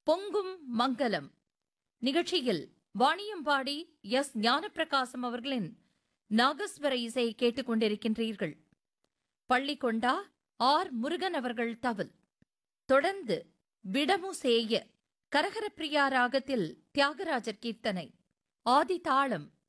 பொங்கும் மங்கலம் நிகழ்ச்சியில் வாணியம்பாடி எஸ். ஞானப்பிரகாசம் அவர்களின் நாகஸ்வர இசை கேட்டுக் கொண்டிருக்கின்றீர்கள். பள்ளிக்கொண்டா ஆர். முருகன் அவர்கள் தவில். தொடர்ந்து விடமு சேய கரகரப்பிரியா ராகத்தில் தியாகராஜர் கீர்த்தனை. ஆதி தாளம்